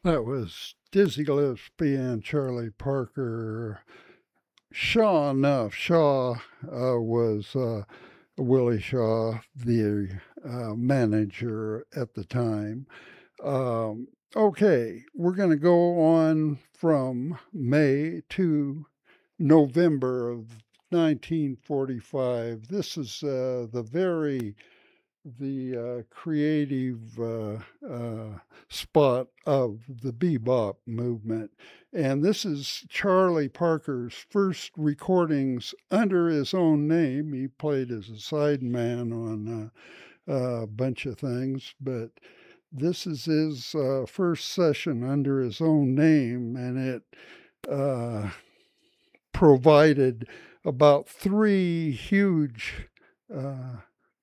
That was Dizzy Gillespie and Charlie Parker. Shaw enough. Shaw was Willie Shaw, the manager at the time. Okay, we're going to go on from May to November of 1945. This is the creative spot of the bebop movement. And this is Charlie Parker's first recordings under his own name. He played as a sideman on a bunch of things, but this is his first session under his own name, and it uh, provided about three huge uh,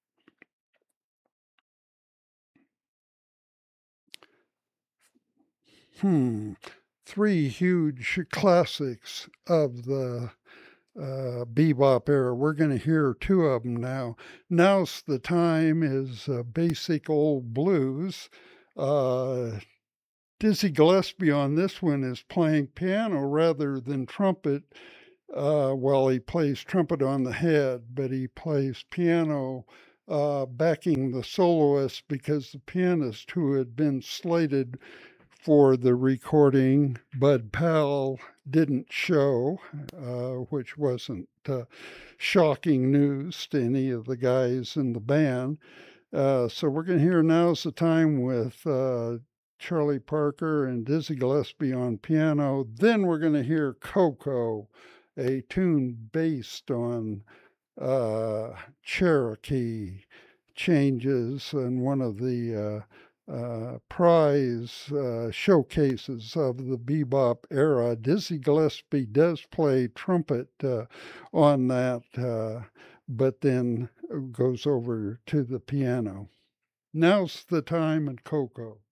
hmm, three huge classics of the bebop era. We're going to hear two of them now. Now's the Time is basic old blues. Uh, Dizzy Gillespie on this one is playing piano rather than trumpet. Well, he plays trumpet on the head, but he plays piano backing the soloist because the pianist who had been slated for the recording, Bud Powell, didn't show, which wasn't shocking news to any of the guys in the band. So we're going to hear Now's the Time with Charlie Parker and Dizzy Gillespie on piano. Then we're going to hear Coco, a tune based on Cherokee changes and one of the prize showcases of the bebop era. Dizzy Gillespie does play trumpet on that, but then goes over to the piano. Now's the Time and Coco.